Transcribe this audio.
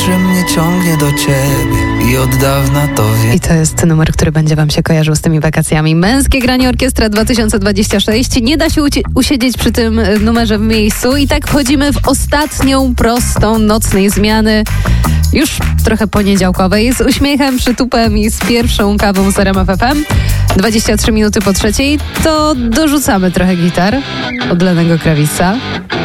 że mnie ciągnie do ciebie i od dawna to wiem. I to jest numer, który będzie wam się kojarzył z tymi wakacjami. Męskie granie Orkiestra 2026. Nie da się usiedzieć przy tym numerze w miejscu. I tak wchodzimy w ostatnią prostą nocnej zmiany. Już trochę poniedziałkowej, z uśmiechem, przytupem i z pierwszą kawą z RMF FM. 23 minuty po 3:00. To dorzucamy trochę gitar od Lennego Kravitza.